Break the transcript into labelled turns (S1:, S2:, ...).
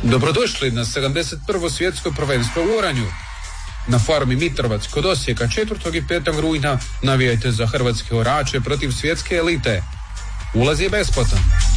S1: Dobrodošli na 71. svjetsko prvenstvo u oranju. Na farmi Mitrovac kod Osijeka 4. i 5. rujna navijajte za hrvatske orače protiv svjetske elite. Ulaz je besplatan.